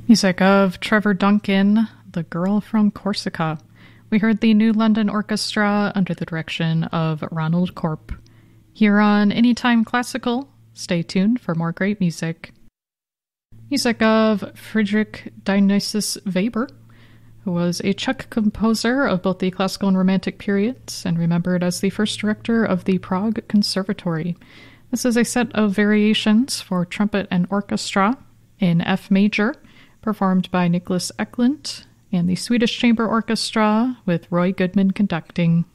Music of Trevor Duncan, The Girl from Corsica. We heard the New London Orchestra under the direction of Ronald Corp. Here on Anytime Classical, stay tuned for more great music. Music of Friedrich Dionysius Weber, who was a Czech composer of both the classical and romantic periods and remembered as the first director of the Prague Conservatory. This is a set of variations for trumpet and orchestra in F major, performed by Nicholas Eklund and the Swedish Chamber Orchestra with Roy Goodman conducting.